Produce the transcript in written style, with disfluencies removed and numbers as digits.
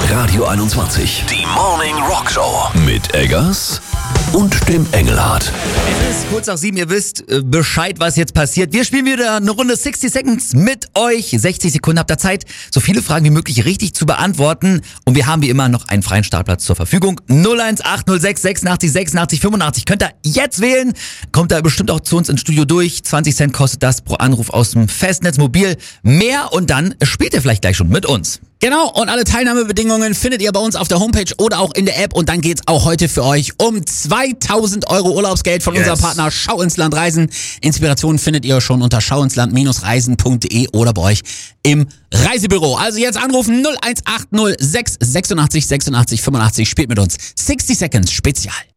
Radio 21. Die Morning Rock Show. Mit Eggers und dem Engelhardt. Es ist kurz nach 7, ihr wisst Bescheid, was jetzt passiert. Wir spielen wieder eine Runde 60 Seconds mit euch. 60 Sekunden habt ihr Zeit, so viele Fragen wie möglich richtig zu beantworten. Und wir haben wie immer noch einen freien Startplatz zur Verfügung. 01806 86 86 85. Könnt ihr jetzt wählen. Kommt da bestimmt auch zu uns ins Studio durch. 20 Cent kostet das pro Anruf aus dem Festnetz mobil. Mehr und dann spielt ihr vielleicht gleich schon mit uns. Genau, und alle Teilnahmebedingungen findet ihr bei uns auf der Homepage oder auch in der App. Und dann geht's auch heute für euch um 2000 Euro Urlaubsgeld von unserem Partner Schau ins Land Reisen. Inspirationen findet ihr schon unter schauinsland-reisen.de oder bei euch im Reisebüro. Also jetzt anrufen 01806 86 86 85. Spielt mit uns 60 Seconds Spezial.